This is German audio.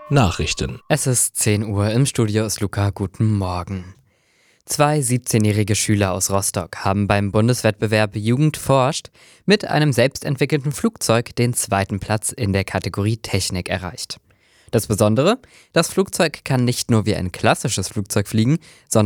Nachrichten. Es ist 10 Uhr, im Studio ist Luca, guten Morgen. 2 17-jährige Schüler aus Rostock haben beim Bundeswettbewerb Jugend forscht mit einem selbstentwickelten Flugzeug den 2. Platz in der Kategorie Technik erreicht. Das Besondere, das Flugzeug kann nicht nur wie ein klassisches Flugzeug fliegen, sondern